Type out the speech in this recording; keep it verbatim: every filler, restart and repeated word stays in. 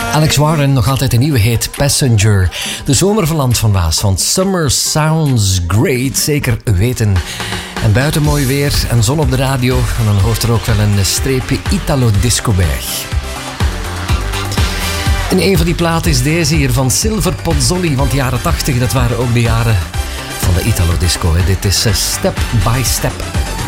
Alex Warren, nog altijd een nieuwe hit, Passenger. De zomer verlandt van Waas, want Summer Sounds Great, zeker weten. En buiten mooi weer en zon op de radio. En dan hoort er ook wel een streepje Italo-disco bij. En een van die platen is deze hier van Silver Pozzoli. Want de jaren tachtig, dat waren ook de jaren van de Italo-disco. Dit is Step by Step.